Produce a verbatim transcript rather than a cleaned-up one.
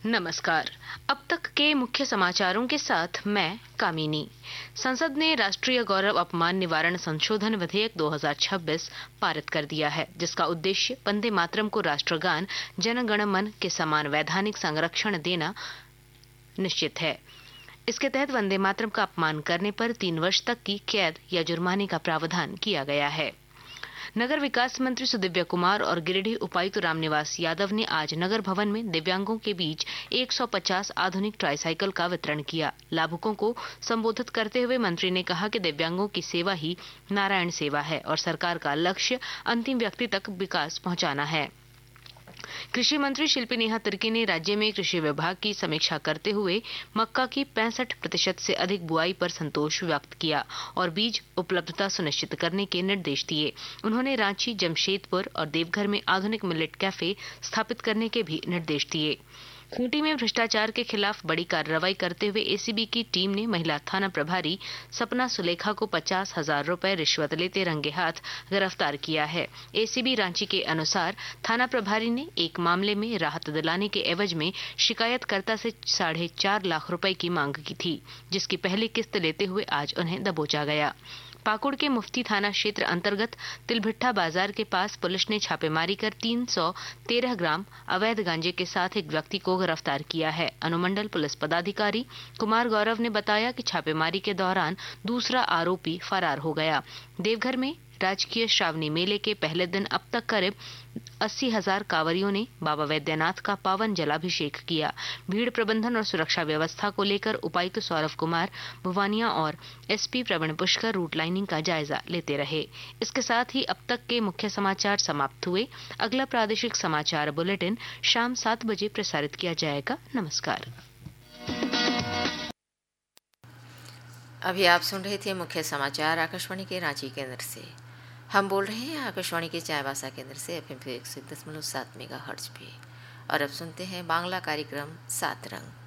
नमस्कार। अब तक के मुख्य समाचारों के साथ मैं कामिनी। संसद ने राष्ट्रीय गौरव अपमान निवारण संशोधन विधेयक दो हज़ार छब्बीस पारित कर दिया है, जिसका उद्देश्य वंदे मातरम को राष्ट्रगान जन गण मन के समान वैधानिक संरक्षण देना निश्चित है। इसके तहत वंदे मातरम का अपमान करने पर तीन वर्ष तक की कैद या जुर्माने का प्रावधान किया गया है। नगर विकास मंत्री सुदिव्य कुमार और गिरिडीह उपायुक्त रामनिवास यादव ने आज नगर भवन में दिव्यांगों के बीच एक सौ पचास आधुनिक ट्राईसाइकिल का वितरण किया। लाभुकों को संबोधित करते हुए मंत्री ने कहा कि दिव्यांगों की सेवा ही नारायण सेवा है और सरकार का लक्ष्य अंतिम व्यक्ति तक विकास पहुंचाना है। कृषि मंत्री शिल्पी नेहा तिर्की ने राज्य में कृषि विभाग की समीक्षा करते हुए मक्का की पैंसठ प्रतिशत से अधिक बुआई पर संतोष व्यक्त किया और बीज उपलब्धता सुनिश्चित करने के निर्देश दिए। उन्होंने रांची, जमशेदपुर और देवघर में आधुनिक मिलेट कैफे स्थापित करने के भी निर्देश दिए। खूंटी में भ्रष्टाचार के खिलाफ बड़ी कार्रवाई करते हुए एसीबी की टीम ने महिला थाना प्रभारी सपना सुलेखा को पचास हजार रुपए रिश्वत लेते रंगे हाथ गिरफ्तार किया है। एसीबी रांची के अनुसार थाना प्रभारी ने एक मामले में राहत दिलाने के एवज में शिकायतकर्ता से साढ़े चार लाख रुपए की मांग की थी, जिसकी पहली किस्त लेते हुए आज उन्हें दबोचा गया। पाकुड़ के मुफ्ती थाना क्षेत्र अंतर्गत तिलभिट्ठा बाजार के पास पुलिस ने छापेमारी कर तीन सौ तेरह ग्राम अवैध गांजे के साथ एक व्यक्ति को गिरफ्तार किया है। अनुमंडल पुलिस पदाधिकारी कुमार गौरव ने बताया कि छापेमारी के दौरान दूसरा आरोपी फरार हो गया। देवघर में राजकीय श्रावणी मेले के पहले दिन अब तक करीब अस्सी हजार कांवरियों ने बाबा वैद्यनाथ का पावन जलाभिषेक किया। भीड़ प्रबंधन और सुरक्षा व्यवस्था को लेकर उपायुक्त सौरभ कुमार भुवानिया और SP Praveen Pushkar root lining का जायजा लेते रहे। इसके साथ ही अब तक के मुख्य समाचार समाप्त हुए। अगला प्रादेशिक समाचार बुलेटिन शाम सात बजे प्रसारित किया जाएगा। नमस्कार। अभी आप सुन रहे थे मुख्य समाचार आकाशवाणी के रांची केंद्र से। हम बोल रहे हैं आकाशवाणी के चाईबासा केंद्र से एफएम पे एक सौ दस दशमलव सात मेगा हर्ट्ज पे। और अब सुनते हैं बांग्ला कार्यक्रम सात रंग।